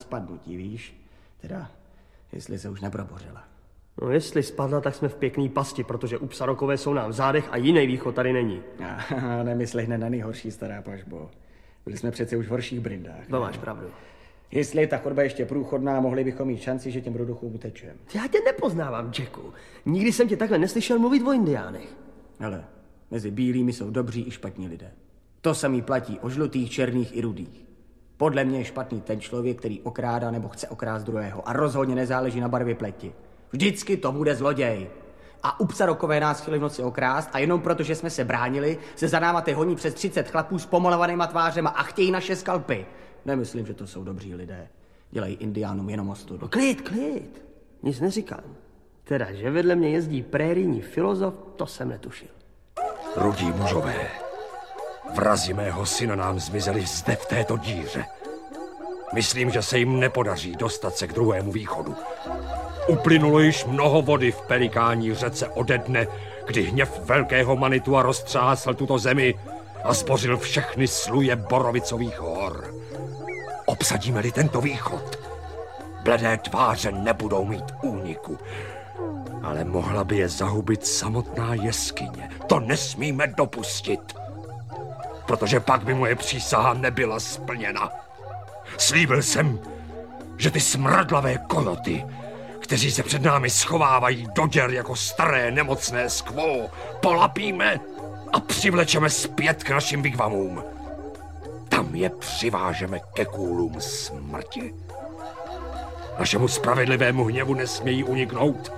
spadnutí, víš? Teda, jestli se už neprobořila. No jestli spadla, tak jsme v pěkný pasti, protože Upsarokové jsou nám v zádech a jiný východ tady není. Nemysli hned na nejhorší, stará pažbo. Byli jsme přece už v horších brindách. To máš pravdu. Jestli je ta chodba ještě průchodná, mohli bychom mít šanci, že těm roduchům utečem. Já tě nepoznávám, Jacku. Nikdy jsem tě takhle neslyšel mluvit o indiánech. Ale mezi bílými jsou dobří i špatní lidé. To samý platí o žlutých, černých i rudých. Podle mě je špatný ten člověk, který okrádá nebo chce okrást druhého a rozhodně nezáleží na barvě pleti. Vždycky to bude zloděj. A Upsarokové nás chtěli v noci okrást a jenom proto, že jsme se bránili, se za náma ty honí přes 30 chlapů s pomalovanýma tvářema a chtějí naše skalpy. Nemyslím, že to jsou dobří lidé. Dělají indiánům jenom ostudu. No klid. Nic neříkám. Teda, že vedle mě jezdí prérijní filozof, to jsem netušil. Rudí mužové, vrazi mého syna nám zmizeli zde v této díře. Myslím, že se jim nepodaří dostat se k druhému východu. Uplynulo již mnoho vody v Pelikání řece ode dne, kdy hněv velkého Manitua roztřásl tuto zemi a zbořil všechny sluje Borovicových hor. Obsadíme-li tento východ, bledé tváře nebudou mít úniku, ale mohla by je zahubit samotná jeskyně. To nesmíme dopustit, protože pak by moje přísaha nebyla splněna. Slíbil jsem, že ty smradlavé kojoty, kteří se před námi schovávají do děr jako staré nemocné skvo, polapíme a přivlečeme zpět k našim vigvamům. Tam je přivážeme ke kůlům smrti. Našemu spravedlivému hněvu nesmějí uniknout.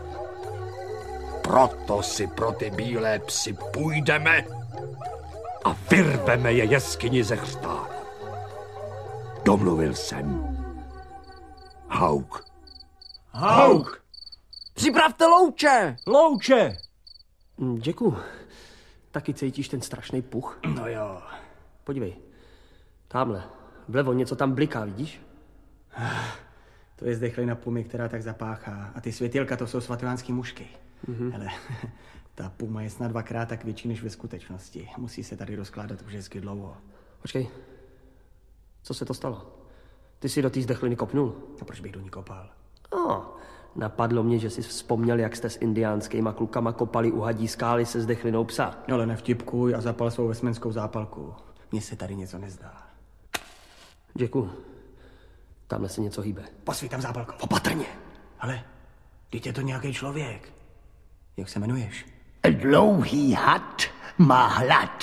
Proto si pro ty bílé psy půjdeme a vyrveme je jeskyni ze chřtánu. Domluvil jsem. Hauk. Hauk! Připravte louče! Louče! Jacku, taky cítíš ten strašný puch? No jo. Podívej, tamhle, vlevo něco tam bliká, vidíš? To je zdechlina pumy, která tak zapáchá. A ty světilka, to jsou svatovánský mušky. Hele, ta puma je snad 2krát tak větší než ve skutečnosti. Musí se tady rozkládat už hezky dlouho. Počkej, co se to stalo? Ty jsi do té zdechliny kopnul? A proč bych do ní kopal? Napadlo mě, že jsi vzpomněl, jak jste s indiánskýma klukama kopali u hadí skály se zdechlinou psa. Ale nevtipkuj a zapal svou vesmenskou zápalku. Mně se tady něco nezdá. Jacku, tamhle se něco hýbe. Posvít tam zápalku. Opatrně. Ale, teď je to nějaký člověk. Jak se jmenuješ? Dlouhý had má hlad.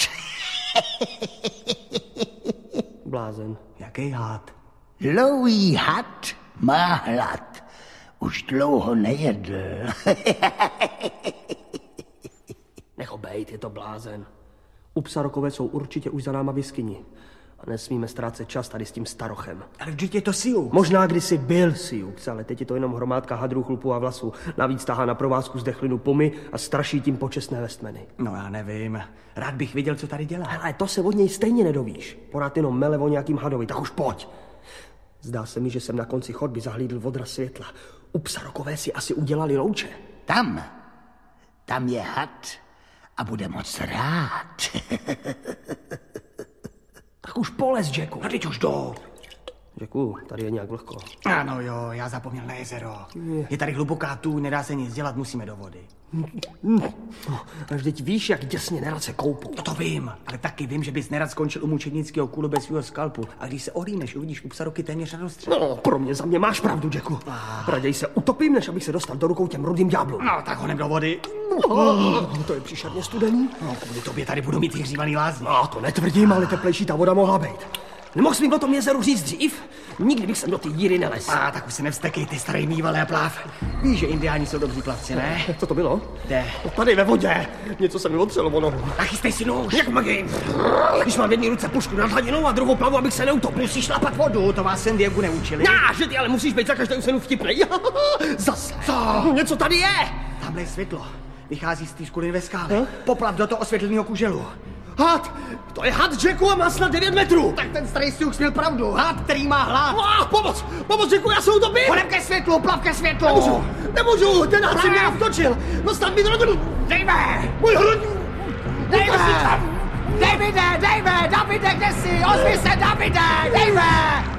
Blázen. Jaký had? Dlouhý had má hlad. Už dlouho nejedl. Nech ho bejt, je to blázen. Upsarokové jsou určitě už za náma v jeskyni. A nesmíme ztrácet čas tady s tím starochem. Ale vždyť je to Sioux. Možná kdysi byl Sioux, ale teď je to jenom hromádka hadrů, chlupů a vlasů. Navíc tahá na provázku zdechlinu pumy a straší tím počestné vestmeny. No já nevím. Rád bych viděl, co tady dělá. Ale to se od něj stejně nedovíš. Porád jenom mele o nějakým hadovi, tak už pojď. Zdá se mi, že jsem na konci chodby zahlídl odraz světla. Upsarokové si asi udělali louče. Tam je had a bude moc rád. Tak už polez, Jacku. No teď už jdu. Jacku, tady je nějak vlhko. Ano jo, já zapomněl na jezero. Je tady hluboká tůň, nedá se nic dělat, musíme do vody. Až teď víš, jak děsně nerad se koupu. No to vím, ale taky vím, že bys nerad skončil u mučednického kůlu bez svého skalpu. A když se ohlídneš, uvidíš Upsaroky téměř na rozstřel. No, pro mě za mě máš pravdu, Jacku. Raději se utopím, než abych se dostal do rukou těm rudým ďáblům. No, tak honem do vody. To je příšerně studený. No, kvůli tobě tady budu mít hřívaný lázně. To netvrdím, ale teplejší ta voda mohla být. Nemohl jsi mi o tom jezeru říct dřív? Nikdy bych sem do té díry nelez. Tak už se nevstekej, ty starý mývalé a pláv. Víš, že indiáni jsou dobří plavci, ne? Co to bylo? Kde? Tady ve vodě. Něco se mi otřelo o nohu. Nachystej si nůž. Jak magii? Když mám v jedné ruce pušku nad hladinou a druhou plavu, abych se neutopil. Musíš šlapat vodu, to vás San Diego neučili. Že ty ale musíš být za každou cenu vtipnej. Zase. Co? Něco tady je. Tamhle je světlo. Vychází z té škuliny ve skále. Poplav do toho osvětleného kuželu. Had! To je had, Jacku, a má snad 9 metrů! Tak ten starý Sioux měl pravdu. Had, který má hlad. Pomoc! Pomoc, Jacku, já se utopím! Honem ke světlu, plav ke světlu! Nemůžu! Ten had si mě vtočil! No snad mi to nebyl... Dejme! Můj hrud! Davide, kde jsi? Ozvi se, Davide! Dejme!